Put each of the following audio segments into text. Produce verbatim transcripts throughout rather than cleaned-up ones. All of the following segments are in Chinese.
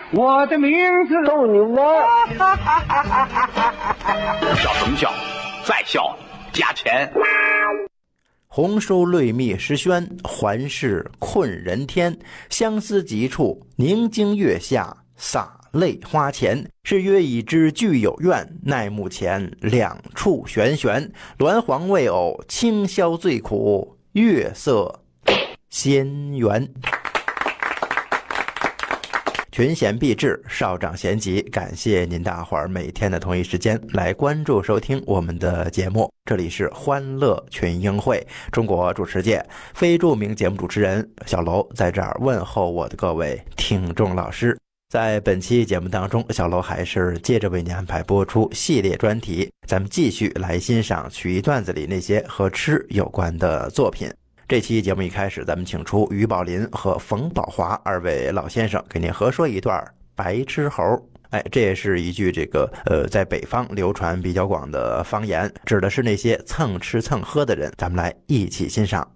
我的名字逗你玩。 笑什么笑？再笑加钱。 鸿收瑞密诗轩，环视困人天。相思急处凝睛月下，洒泪花前。是曰已知俱有怨，奈目前两处悬悬。鸾黄未偶，清宵最苦，月色仙缘。群贤毕至，少长咸集，感谢您大伙儿每天的同一时间来关注收听我们的节目。这里是欢乐群英会，中国主持界非著名节目主持人小楼在这儿问候我的各位听众老师。在本期节目当中，小楼还是接着为您安排播出系列专题，咱们继续来欣赏曲艺段子里那些和吃有关的作品。这期节目一开始，咱们请出于宝林和冯宝华二位老先生给您合说一段白吃猴。哎，这也是一句这个呃，在北方流传比较广的方言，指的是那些蹭吃蹭喝的人。咱们来一起欣赏。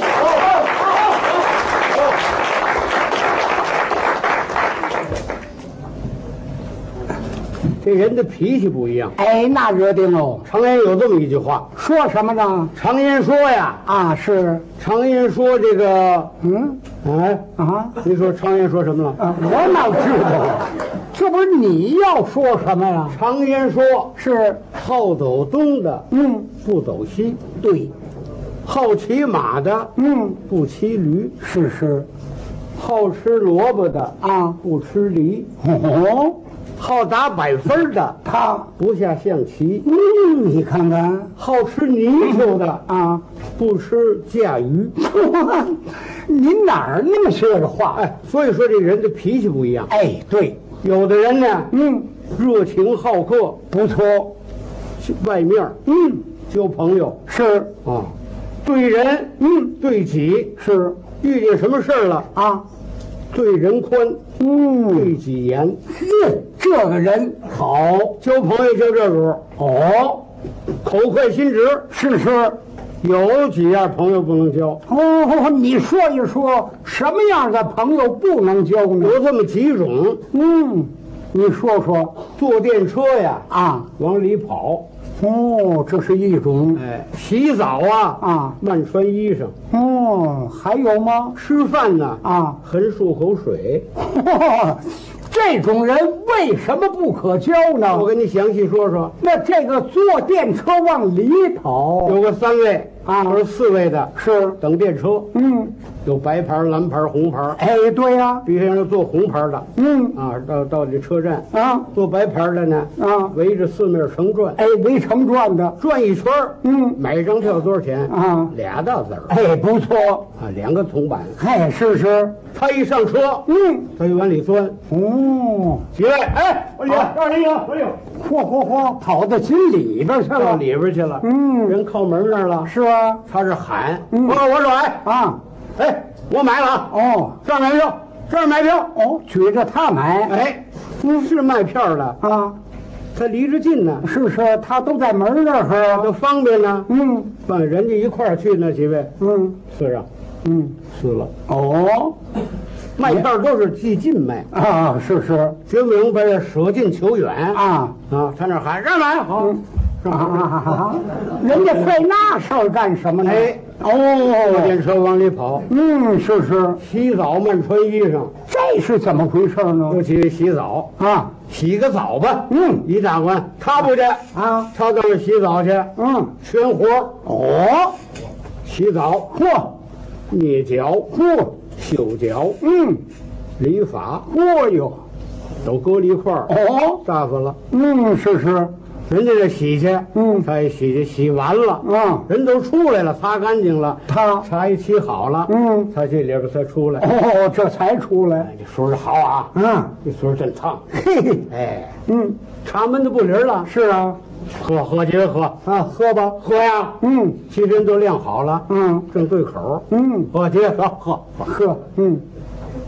这人的脾气不一样。 哎，那惹定喽。 常言有这么一句话， 说什么呢？ 常言说呀， 啊，是常言说这个， 嗯， 哎啊， 你说常言说什么了？ 啊，我哪知道啊？这不是你要说什么呀？ 常言说是好走东的， 嗯， 不走西； 对， 好骑马的， 嗯， 不骑驴； 是是， 好吃萝卜的啊， 不吃梨； 哦， 好打百分的他， 不下象棋； 嗯，你看看好吃泥鳅的啊， 不吃甲鱼。 您哪儿那么些个话？ 哎，所以说这人的脾气不一样。 哎，对， 有的人呢， 嗯， 热情好客， 不错， 外面嗯， 交朋友是啊，对人嗯对己是遇见什么事儿了， 啊， 对人宽， 嗯， 对己严。 哟，这个人好交朋友就这主哦， 口快心直。 是是。 有几样朋友不能交？ 哦，你说一说什么样的朋友不能交呢？ 有这么几种。 嗯，你说说。 坐电车呀， 啊， 往里跑。 哦，这是一种。 哎，洗澡啊， 啊， 慢穿衣裳。 哦，还有吗？ 吃饭呢， 啊， 横漱口水。 哦，这种人为什么不可交呢？ 我跟你详细说说。 那这个坐电车往里跑， 有个三位啊， 或者四位的， 是等电车。 嗯， 有白牌、蓝牌、红牌。 哎，对呀、啊， 比如说坐红牌的， 嗯啊，到到这车站啊， 坐白牌的呢， 啊， 围着四面城转， 哎，围城转的， 转一圈嗯， 买一张票多少钱？ 啊， 俩大子儿， 哎，不错， 啊，两个铜板。 哎，是是， 他一上车， 嗯， 他就往里钻。 哦， 几位，哎，我领，让人领，我领， 嚯嚯嚯，跑到井里边去到了， 里边去了。 嗯， 人靠门那儿了， 是啊， 他这喊， 嗯我我说哎啊， 哎，我买了啊， 哦这儿买票，这儿买票。 哦，举着他买， 哎，是卖票的， 啊， 他离着近呢， 是是，他都在门那儿都方便呢。 嗯放人家一块儿去那几位， 嗯四让嗯， 撕了。 哦， 卖票都是即近卖， 啊，是是绝不能把这舍近求远啊啊！他那喊让买好， 啊啊啊！人家费那事儿干什么呢？ 哎，坐哦， 电车往里跑， 嗯，是是， 洗澡慢穿衣裳， 这是怎么回事呢？ 尤其洗澡， 啊， 洗个澡吧。 嗯一大官他不去啊， 他到那洗澡去， 嗯， 全活儿哦， 洗澡， 嚯捏脚、 嚯， 修脚、 嗯， 理发嚯哟， 都搁了一块儿， 哦， 大发了。 嗯，是是， 人家这洗去， 嗯他一洗去，洗完了， 啊， 人都出来了，擦干净了， 他， 茶一沏好了， 嗯， 他这里边才出来。 哦，这才出来， 哎，这水儿好啊， 嗯， 这水儿真烫。 嘿嘿， 哎， 嗯， 茶闷的不灵了， 是啊， 喝喝接着喝， 啊，喝吧， 喝呀， 嗯其实人都晾好了， 嗯正对口， 嗯， 喝接着喝喝喝。 喝，嗯，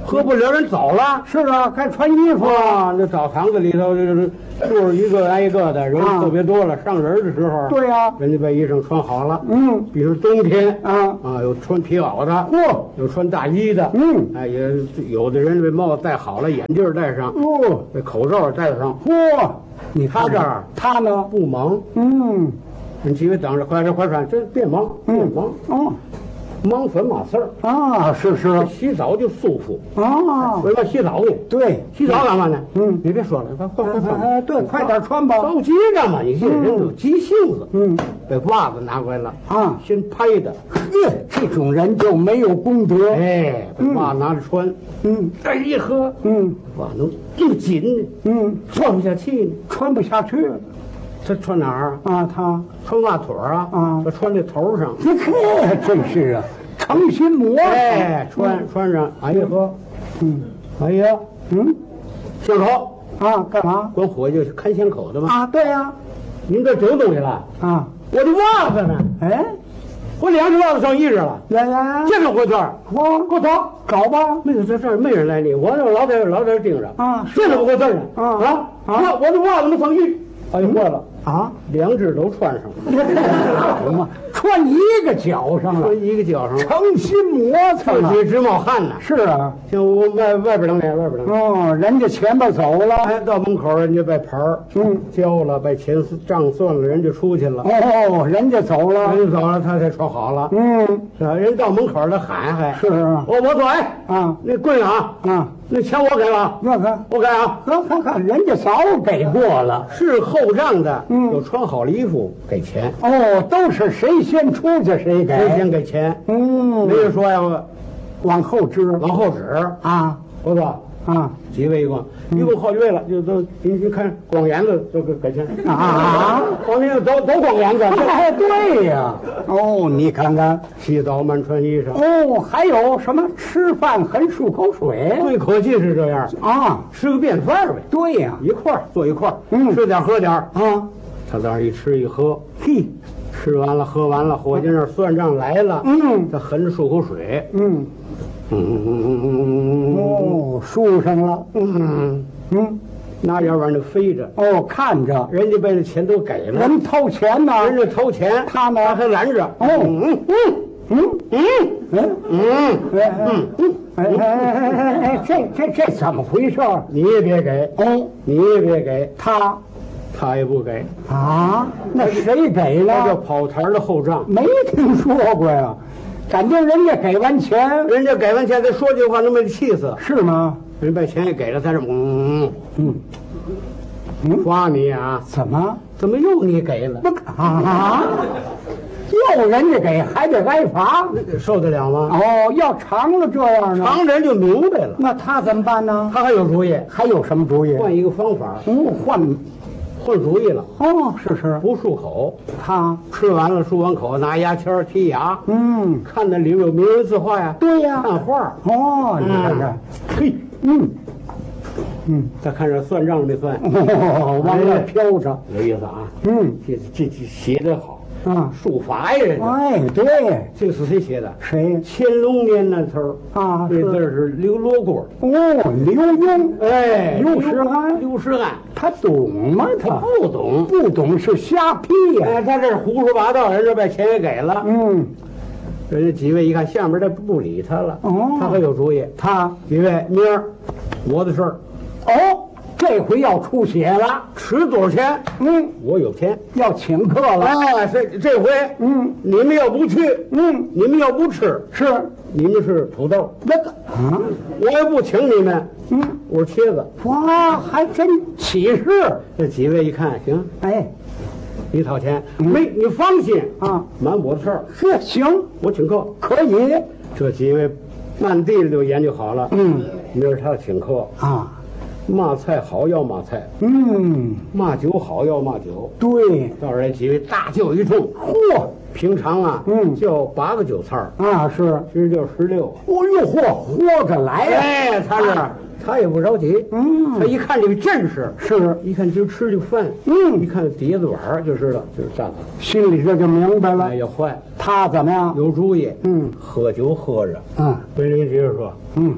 喝不了人走了。 是啊，该穿衣服啊，那澡堂子里头就是住一个挨一个的人特别多了。上人的时候， 对呀， 人家把衣裳穿好了。 嗯， 比如冬天啊啊，有穿皮袄的， 嚯， 有穿大衣的。 嗯， 哎，也有的人这帽子戴好了，眼镜戴上， 哦， 这口罩戴上。 嚯，你他这儿他呢？ 不忙， 嗯， 你几位等着，快点快穿，这别忙，别忙， 哦， 忙烦嘛事儿。 啊，是是洗澡就舒服。 啊， 为嘛洗澡呢？ 对， 洗澡干嘛呢？ 嗯你别说了，快快快快！ 哎，对，快点穿吧。 着急干嘛？你这人有急性子。 嗯， 把袜子拿过来了啊， 先拍的。 耶，这种人就没有功德。 哎，把袜子拿着穿。 嗯， 哎一喝， 嗯袜能这么紧呢？ 嗯， 穿不下去呢。 穿不下去了他穿哪儿啊？ 啊，他穿袜腿儿啊？ 啊他穿这头上。 这这真是啊，诚心磨。 哎，穿穿上，哎呀呵， 嗯哎呀， 嗯巷口啊，干嘛管伙计看巷口的吗？ 啊？对呀您这丢东西了？ 啊， 我的袜子呢？ 哎， 我两只袜子上一只了。 来来， 这个回头， 我给我找找吧。 没有在这儿没人来理，我这老在老在这盯着啊这怎么回事呢？ 啊啊啊我我的袜子没上一，哎呀坏了， 啊， 两只都穿上了， 什么？穿一个脚上了， 穿一个脚上了， 诚心磨蹭啊。 自己直冒汗呢。 是啊， 像我外外边冷脸，外边冷脸。 哦，人家前边走了。 哎，到门口人家把牌儿嗯交了，把钱账算了，人就出去了。 哦，人家走了。 人家走了，他才穿好了。 嗯， 是吧？人到门口他喊还。 是啊， 我我说哎啊那贵啊啊， 那钱我给了， 那看， 我给啊。 呵呵呵，人家早给过了。 是后账的， 嗯有穿好了衣服给钱， 哦，都是谁先出去谁给。 谁先给钱？ 嗯， 没有说呀， 往后支往后指。 啊我说啊几位一共，一共好几位了，就都你你看光眼子都给给钱啊！ 光眼子都都光眼子。 哎，对呀。哦，你看看。 洗澡慢穿衣裳。 哦，还有什么吃饭很漱口水最可气是这样， 啊？ 吃个便饭呗， 对呀。 一块儿坐一块儿， 嗯吃点喝点儿。 啊， 他在那儿一吃一喝， 嘿， 吃完了喝完了，伙计那儿算账来了， 嗯他横着漱口水， 嗯， 嗯嗯嗯嗯嗯嗯哦，漱上了。 嗯， 嗯， 拿眼往那飞着， 哦，看着人家把这钱都给了， 人掏钱呢。 人家掏钱， 他呢他还拦着。 哦嗯嗯嗯嗯嗯嗯， 哎嗯嗯，哎哎哎哎哎，这这这怎么回事？ 你也别给， 哦， 你也别给， 他他也不给， 啊，那谁给那叫了？ 跑堂的后账。 没听说过呀，感觉人家给完钱人家给完钱再说句话，能把你气死。 是吗？ 人把钱也给了，他这嗯嗯嗯， 罚你啊， 怎么？ 怎么又你给了？ 不啊？又人家给还得挨罚？ 受得了吗？ 哦，要长了这样呢？ 常人就明白了， 那他怎么办呢？ 他还有主意， 还有什么主意？ 换一个方法， 哦，换换主意了， 哦，是是， 不漱口， 他吃完了漱完口，拿牙签儿剔牙， 嗯， 看那里面有名人字画呀， 对呀。 看画儿。 哦，你看看， 嘿， 嗯嗯， 再看这算账没算， 哦，往那飘着， 有意思啊。 嗯这这这写的好， 啊， 书法呀，这个哎，对， 这是谁写的？ 谁乾隆年那头儿啊？ 这字是儿是刘罗锅。 哦，刘墉， 哎， 刘世安刘世安， 他懂吗？ 他他不懂。 不懂是瞎批呀。 哎，他这胡说八道，人家把钱也给了， 嗯， 人家几位一看下面这不理他了， 哦他还有主意。 他几位，明儿我的事儿， 哦，这回要出血了。 吃多少钱？ 嗯， 我有钱。 要请客了。 哎，这这回， 嗯你们要不去， 嗯， 你们要不吃， 是你们是土豆， 那个啊， 我也不请你们， 嗯， 我是茄子。 哇，还真起势。 这几位一看，行， 哎， 你掏钱，没你放心啊， 瞒我的事儿， 是行， 我请客。 可以。 这几位暗地里就研究好了， 嗯明儿他请客， 啊， 嘛菜好要嘛菜， 嗯， 嘛酒好要嘛酒。 对， 到时候几位大酒一盅， 嚯平常啊， 嗯叫八个酒菜儿， 啊是， 今儿就十六。 哦呦嚯，活着来呀。 哎，他这他也不着急， 嗯他一看这个阵势， 是， 一看今儿吃这个饭， 嗯一看碟子碗儿就知道就是站了， 心里这就明白了哎。呀坏， 他怎么样？ 有主意， 嗯喝酒喝着， 嗯跟人接着说， 嗯，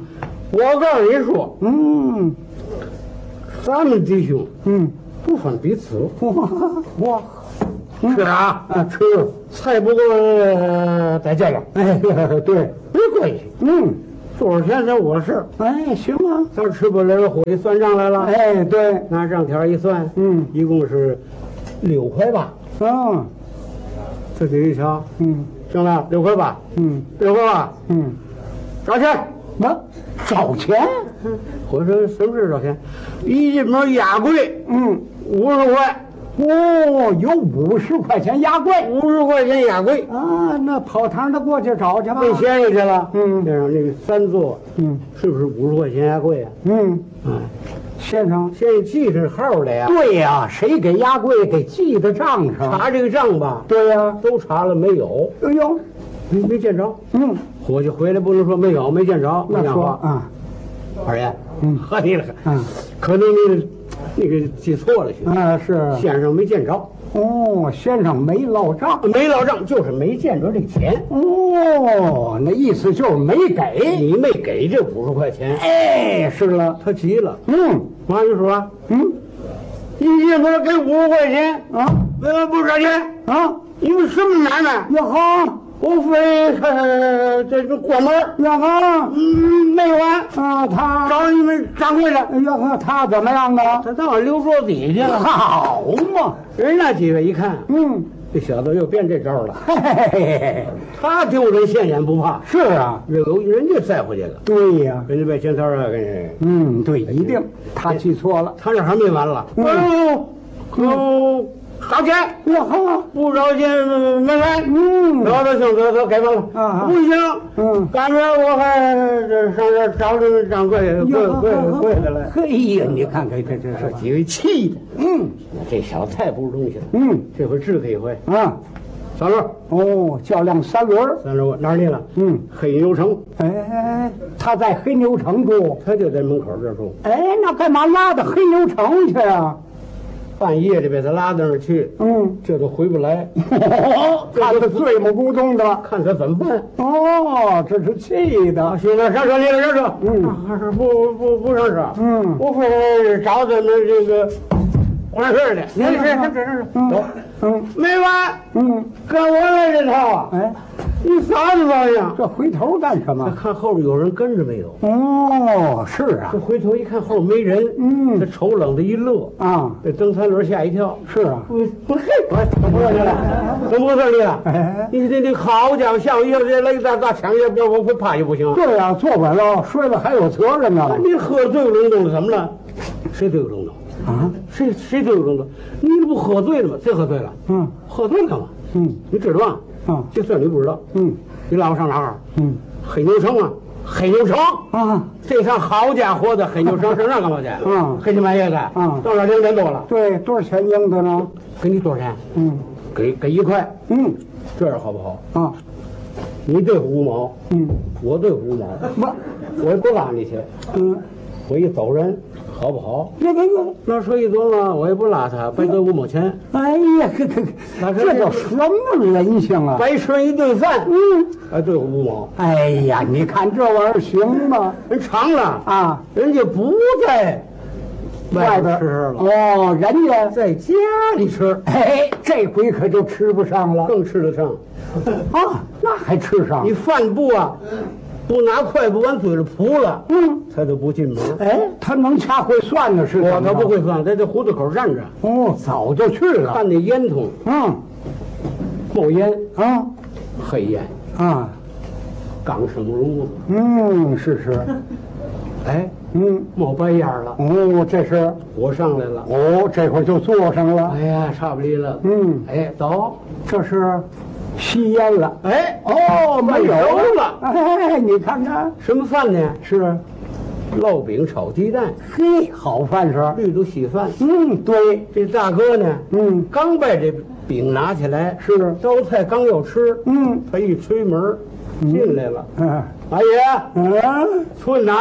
我告诉你说， 嗯咱们弟兄嗯， 不分彼此， 哇哇， 吃啊啊吃， 菜不够呃再加点， 哎对， 没关系， 嗯， 多少钱算我事。 哎行啊， 咱吃不了回算账来了， 哎对， 拿账条一算， 嗯一共是六块八。 啊自己一瞧， 嗯行了，六块八， 嗯六块八， 嗯， 找钱。 那找钱， 我说什么是找钱？一进门压柜嗯。 五十块， 哦，有五十块钱压柜五十块钱压柜， 啊！那跑堂的过去找去吧。 奔先生去了。 嗯先生那个三座， 嗯是不是五十块钱压柜啊？ 嗯， 嗯， 先生， 现在记上号的呀。 对呀、谁给压柜得记在账上。 查这个账吧， 对呀、 都查了没有？ 哎呦， 没没见着。 嗯， 伙计回来不能说没有，没见着。 那说讲话， 啊， 二爷， 嗯喝你了， 嗯可能你那个记错了去。 啊是。 先生没见着， 哦，先生没落账。 没落账，就是没见着这钱。 哦，那意思就是没给。 你没给这五十块钱， 哎，是了。 他急了。 嗯马就说嗯一进门给五十块钱， 啊呃，不少钱。 啊， 你们什么买卖？ 呀哈我非呃这个关门， 呀哈嗯，没完， 啊，他找你们掌柜的。 呀哈，他怎么样呢？ 他当然留桌底下了。 好嘛， 人那几位一看， 嗯， 这小子又变这招了。 嘿嘿嘿嘿， 他丢人现眼不怕， 是啊， 有人家在乎这个。 对呀、 人家把钱摊上给你， 嗯，对，一定，他记错了。 他这还没完了。 嗯哦，哦，找钱。 呀哈， 不找钱没完， 嗯得得行得得该办了啊不行， 嗯赶明儿我还这上这找这掌柜柜柜柜的来， 嘿呀，你看看这这是， 这几位气的， 嗯这小子太不是东西了， 嗯这回治他一回。 啊， 三轮， 哦，叫辆三轮儿， 三轮我哪儿去了？ 嗯， 黑牛城， 哎，他在黑牛城住， 他就在门口这住， 哎，那干嘛拉到黑牛城去啊？ 半夜里被他拉到那儿去， 嗯， 这都回不来， 看他醉目咕咚的， 看他怎么办。 哦，这是气的， 行了，上车，你了，上车。 嗯还是不不不上车。 嗯我非找咱们这个管事儿的。你是上车上车， 嗯走。 嗯没完， 嗯， 跟我来这套啊！ 哎， 你啥子玩意儿？ 这回头干什他么？ 看后边有人跟着没有？ 哦，是啊这，回头一看后边没人， 嗯他瞅冷的一乐， 啊， 这蹬三轮吓一跳。 是啊， 我我嘿，我怎么回事了？怎么回事了？ 哎， 你你你好家伙，吓我一跳！这来大大抢也不我会怕也不行。 对呀、坐稳了，摔了还有责任呢。 你喝醉隆咚的怎么了？谁醉隆咚？ 啊， 谁谁醉隆咚？你不喝醉了吗？谁喝醉了？ 嗯喝醉了吗？ 嗯你知道吗？ 啊就算你不知道， 嗯你拉我上哪儿？ 嗯黑牛城啊，黑牛城。 啊， 这上好家伙的黑牛城上那干嘛去？ 嗯黑天半夜的， 嗯到那两点多了， 对，多少钱应的呢？ 给你多少钱？ 嗯给给一块， 嗯这样好不好？ 啊你对付五毛， 嗯， 我对付五毛， 我我也不拉你去， 嗯， 我一走人，好不好？ 这个个， 那车一走了，我也不拉他，白得五毛钱， 哎呀，这这这叫什么人性啊？ 白吃一顿饭， 嗯， 还对我五毛， 哎呀，你看这玩意儿行吗？ 人尝了， 啊， 人家不在外边吃了， 哦，人家在家里吃， 哎，这回可就吃不上了更吃得上。 啊，那还吃上你？饭不啊，不拿筷子往嘴里扑了， 嗯， 他都不进门。 哎，他能掐会算的是我怎么着他不会算，在这胡同口站着， 哦，早就去了。 看那烟囱嗯冒烟， 啊黑烟， 啊， 刚生炉子， 嗯，是是， 哎， 嗯， 冒白烟了， 哦，这是火上来了。 哦，这会儿就坐上了。 哎呀，差不离了。 嗯， 哎，走。 这是吸烟了。 哎， 哦，没有了。 哎，你看看， 什么饭呢？ 是， 烙饼炒鸡蛋， 嘿，好饭食。 绿豆稀饭。 嗯，对， 这大哥呢， 嗯刚把这饼拿起来， 是招菜刚要吃， 嗯他一推门进来了。 嗯阿爷， 嗯， 出去拿。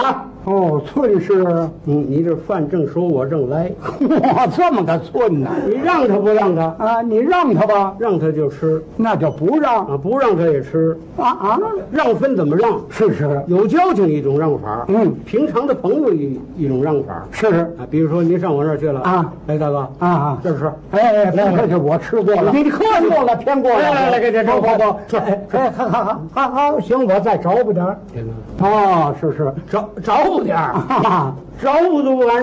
哦，寸是， 嗯，你这饭正说，我正来， 哇，这么个寸呢？ 你让他不让他？ 啊，你让他吧， 让他就吃那就不让啊，不让他也吃。 啊啊！ 让分怎么让？ 是是， 有交情一种让法， 嗯， 平常的朋友一一种让法是啊。比如说您上我那儿去了啊， 哎，大哥啊啊， 这是， 哎哎，别客气，我吃过了， 你你客气过了，偏过了， 来来来，给这不不不， 这哎哎，好好好好好，行，我再找补点儿。 天哪， 哦，是是， 找找补点儿， 哈哈。 找补都不完。